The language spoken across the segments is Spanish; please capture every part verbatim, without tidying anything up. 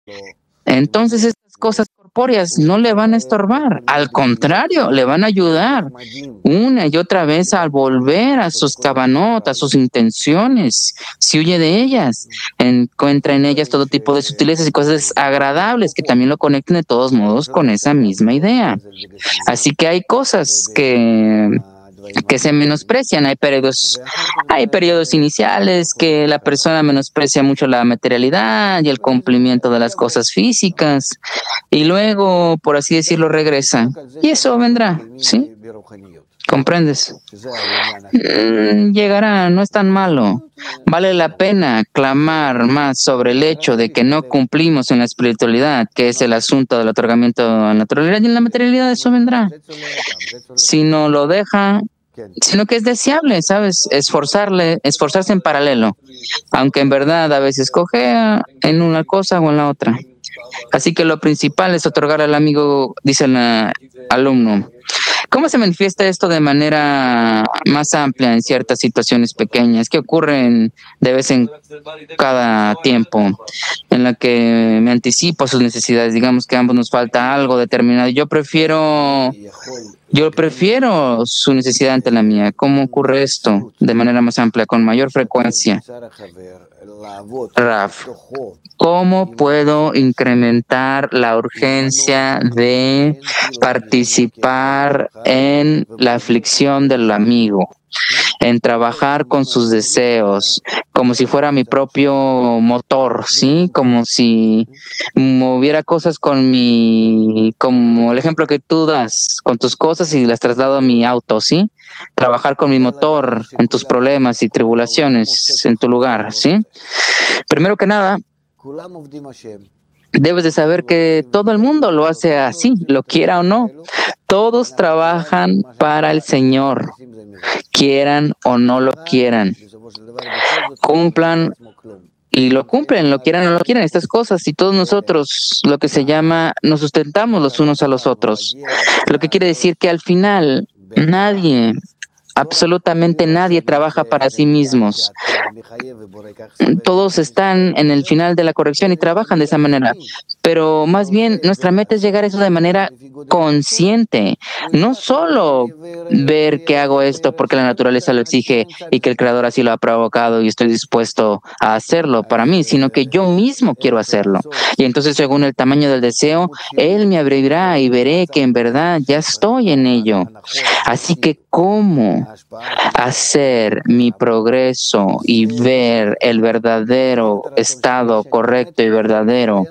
Entonces estas cosas corpóreas no le van a estorbar, al contrario, le van a ayudar una y otra vez a volver a sus kavanot, a sus intenciones. Si huye de ellas, encuentra en ellas todo tipo de sutilezas y cosas agradables que también lo conecten de todos modos con esa misma idea. Así que hay cosas que que se menosprecian. Hay periodos, hay periodos iniciales que la persona menosprecia mucho la materialidad y el cumplimiento de las cosas físicas, y luego, por así decirlo, regresa. Y eso vendrá, ¿sí? ¿Comprendes? Mm, llegará, no es tan malo. Vale la pena clamar más sobre el hecho de que no cumplimos en la espiritualidad, que es el asunto del otorgamiento a la naturalidad, y en la materialidad eso vendrá. Si no lo deja, sino que es deseable, ¿sabes? Esforzarle, esforzarse en paralelo, aunque en verdad a veces cojea en una cosa o en la otra. Así que lo principal es otorgar al amigo, dice el uh, alumno. ¿Cómo se manifiesta esto de manera más amplia en ciertas situaciones pequeñas que ocurren de vez en cada tiempo, en la que me anticipo a sus necesidades? Digamos que a ambos nos falta algo determinado. Yo prefiero, yo prefiero su necesidad ante la mía. ¿Cómo ocurre esto de manera más amplia, con mayor frecuencia? Raf, ¿cómo puedo incrementar la urgencia de participar en la aflicción del amigo, en trabajar con sus deseos, como si fuera mi propio motor, ¿sí? Como si moviera cosas con mi, como el ejemplo que tú das, con tus cosas y las traslado a mi auto, ¿sí? Trabajar con mi motor en tus problemas y tribulaciones en tu lugar, ¿sí? Primero que nada, debes de saber que todo el mundo lo hace así, lo quiera o no. Todos trabajan para el Señor, quieran o no lo quieran. Cumplan y lo cumplen, lo quieran o no lo quieran, estas cosas. Y todos nosotros, lo que se llama, nos sustentamos los unos a los otros. Lo que quiere decir que al final, nadie, absolutamente nadie trabaja para sí mismos. Todos están en el final de la corrección y trabajan de esa manera. Pero más bien nuestra meta es llegar a eso de manera consciente. No solo ver que hago esto porque la naturaleza lo exige y que el Creador así lo ha provocado y estoy dispuesto a hacerlo para mí, sino que yo mismo quiero hacerlo. Y entonces, según el tamaño del deseo, Él me abrirá y veré que en verdad ya estoy en ello. Así que, ¿cómo hacer mi progreso y ver el verdadero estado correcto y verdadero,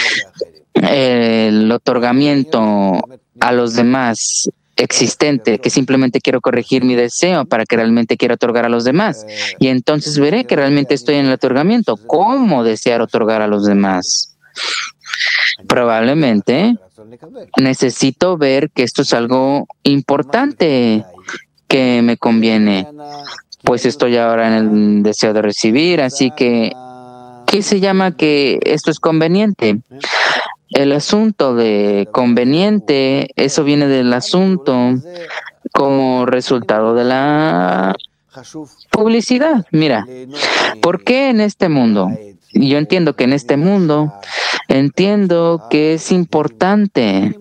el otorgamiento a los demás existente, que simplemente quiero corregir mi deseo para que realmente quiera otorgar a los demás? Y entonces veré que realmente estoy en el otorgamiento. ¿Cómo desear otorgar a los demás? Probablemente necesito ver que esto es algo importante que me conviene, pues estoy ahora en el deseo de recibir, así que, ¿qué se llama que esto es conveniente? El asunto de conveniente, eso viene del asunto como resultado de la publicidad. Mira, ¿por qué en este mundo? Yo entiendo que en este mundo, entiendo que es importante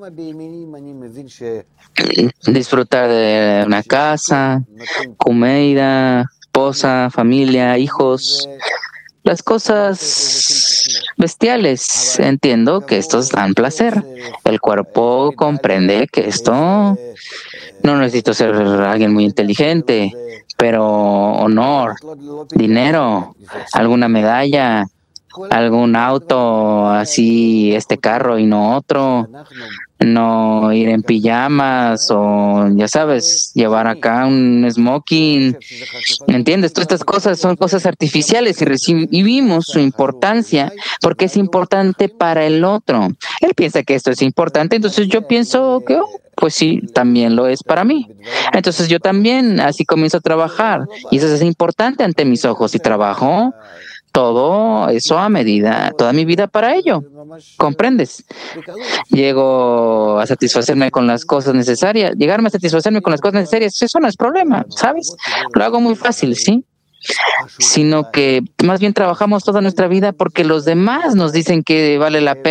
disfrutar de una casa, comida, esposa, familia, hijos, las cosas bestiales. Entiendo que estos dan placer. El cuerpo comprende que esto no necesito ser alguien muy inteligente, pero honor, dinero, alguna medalla, algún auto, así este carro y no otro, no ir en pijamas o, ya sabes, llevar acá un smoking. ¿Me entiendes? Todas estas cosas son cosas artificiales y recibimos su importancia porque es importante para el otro. Él piensa que esto es importante, entonces yo pienso que, oh, pues sí, también lo es para mí. Entonces yo también así comienzo a trabajar y eso es importante ante mis ojos y trabajo todo eso a medida, toda mi vida para ello. ¿Comprendes? Llego a satisfacerme con las cosas necesarias. Llegarme a satisfacerme con las cosas necesarias, eso no es problema, ¿sabes? Lo hago muy fácil, ¿sí? Sino que más bien trabajamos toda nuestra vida porque los demás nos dicen que vale la pena